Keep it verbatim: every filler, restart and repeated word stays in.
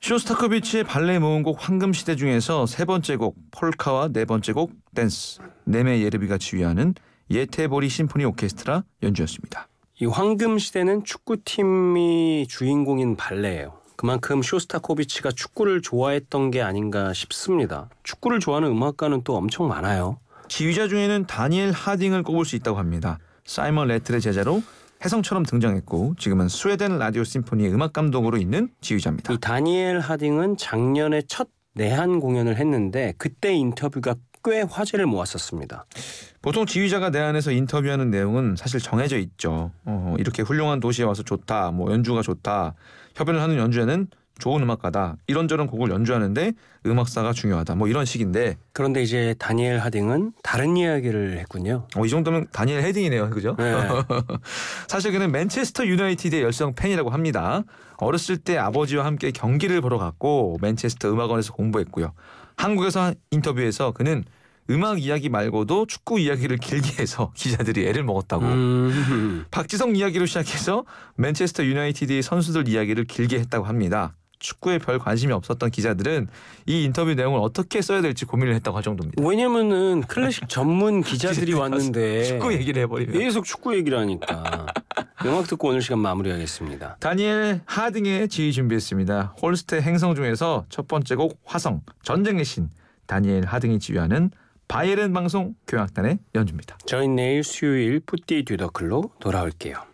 쇼스타코비치의 발레 모음곡 황금시대 중에서 세 번째 곡 폴카와 네 번째 곡 댄스, 네메 예르비가 지휘하는 예테보리 심포니 오케스트라 연주였습니다. 이 황금시대는 축구팀이 주인공인 발레예요. 그만큼 쇼스타코비치가 축구를 좋아했던 게 아닌가 싶습니다. 축구를 좋아하는 음악가는 또 엄청 많아요. 지휘자 중에는 다니엘 하딩을 꼽을 수 있다고 합니다. 사이먼 레틀의 제자로 혜성처럼 등장했고 지금은 스웨덴 라디오 심포니의 음악 감독으로 있는 지휘자입니다. 이 다니엘 하딩은 작년에 첫 내한 공연을 했는데 그때 인터뷰가 꽤 화제를 모았었습니다. 보통 지휘자가 내한에서 인터뷰하는 내용은 사실 정해져 있죠. 어, 이렇게 훌륭한 도시에 와서 좋다, 뭐 연주가 좋다, 협연을 하는 연주에는 좋은 음악가다, 이런저런 곡을 연주하는데 음악사가 중요하다, 뭐 이런 식인데. 그런데 이제 다니엘 하딩은 다른 이야기를 했군요. 어, 이 정도면 다니엘 헤딩이네요, 그죠? 네. 사실 그는 맨체스터 유나이티드의 열성 팬이라고 합니다. 어렸을 때 아버지와 함께 경기를 보러 갔고 맨체스터 음악원에서 공부했고요. 한국에서 인터뷰에서 그는 음악 이야기 말고도 축구 이야기를 길게 해서 기자들이 애를 먹었다고. 음... 박지성 이야기로 시작해서 맨체스터 유나이티드의 선수들 이야기를 길게 했다고 합니다. 축구에 별 관심이 없었던 기자들은 이 인터뷰 내용을 어떻게 써야 될지 고민을 했다고 할 정도입니다. 왜냐면은 클래식 전문 기자들이 왔는데 축구 얘기를 해버리면 계속 축구 얘기를 하니까. 음악 듣고 오늘 시간 마무리하겠습니다. 다니엘 하딩의 지휘 준비했습니다. 홀스테 행성 중에서 첫 번째 곡 화성, 전쟁의 신, 다니엘 하딩이 지휘하는 바이에른 방송 교향악단의 연주입니다. 저희 내일 수요일 푸띠 듀더클로 돌아올게요.